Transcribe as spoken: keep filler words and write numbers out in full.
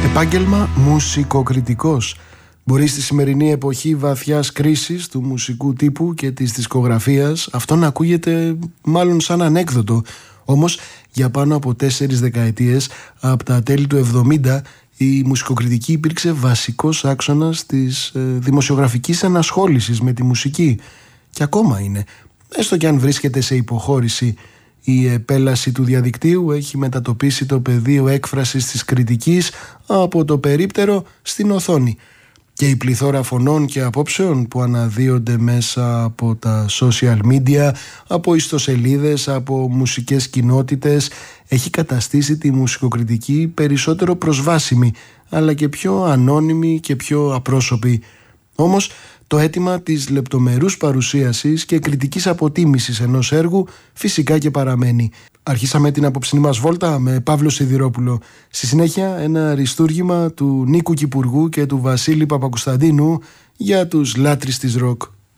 Επάγγελμα μουσικοκριτικός. Μπορεί στη σημερινή εποχή βαθιάς κρίσης του μουσικού τύπου και της δισκογραφίας αυτό να ακούγεται μάλλον σαν ανέκδοτο. Όμως για πάνω από τέσσερις δεκαετίες, από τα τέλη του εβδομήντα, η μουσικοκριτική υπήρξε βασικός άξονας της ε, δημοσιογραφικής ενασχόλησης με τη μουσική. Και ακόμα είναι, έστω και αν βρίσκεται σε υποχώρηση. Η επέλαση του διαδικτύου έχει μετατοπίσει το πεδίο έκφρασης της κριτικής από το περίπτερο στην οθόνη. Και η πληθώρα φωνών και απόψεων που αναδύονται μέσα από τα social media, από ιστοσελίδες, από μουσικές κοινότητες, έχει καταστήσει τη μουσικοκριτική περισσότερο προσβάσιμη, αλλά και πιο ανώνυμη και πιο απρόσωπη. Όμως το αίτημα της λεπτομερούς παρουσίασης και κριτικής αποτίμησης ενός έργου φυσικά και παραμένει. Αρχίσαμε την απόψινή μας βόλτα με Παύλο Σιδηρόπουλο. Στη συνέχεια ένα αριστούργημα του Νίκου Κυπουργού και του Βασίλη Παπακουσταντίνου για τους λάτρεις της ροκ.